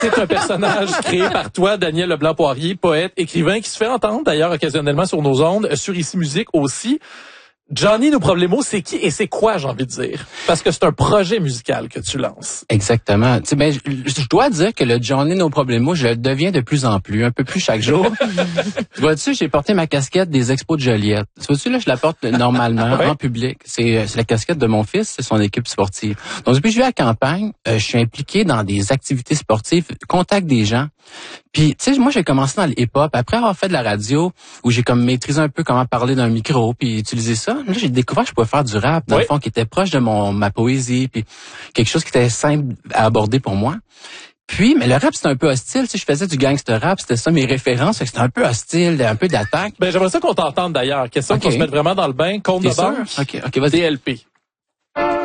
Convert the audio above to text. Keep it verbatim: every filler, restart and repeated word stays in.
C'est un personnage créé par toi, Daniel Leblanc-Poirier, poète, écrivain, qui se fait entendre d'ailleurs occasionnellement sur nos ondes, sur Ici Musique aussi. Johnny No Problemo, c'est qui et c'est quoi, j'ai envie de dire? Parce que c'est un projet musical que tu lances. Exactement. Tu sais, ben, je, je dois dire que le Johnny No Problemo, je le deviens de plus en plus, un peu plus chaque jour. Tu vois-tu, j'ai porté ma casquette des Expos de Joliette. Tu vois-tu, là, je la porte normalement, ouais. en public. C'est, c'est la casquette de mon fils, c'est son équipe sportive. Donc, depuis que je vais à la campagne, euh, je suis impliqué dans des activités sportives, contacte des gens. Puis, tu sais, moi, j'ai commencé dans le hip-hop. Après avoir fait de la radio, où j'ai comme maîtrisé un peu comment parler d'un micro, puis utiliser ça, là, j'ai découvert que je pouvais faire du rap, dans oui. le fond, qui était proche de mon ma poésie, puis quelque chose qui était simple à aborder pour moi. Puis, mais le rap, c'était un peu hostile. Tu sais, je faisais du gangster rap, c'était ça mes références, fait que c'était un peu hostile, un peu d'attaque. Ben, j'aimerais ça qu'on t'entende d'ailleurs. Question okay. qu'on se mette vraiment dans le bain. Compte de beurre. OK, OK, vas-y. D L P.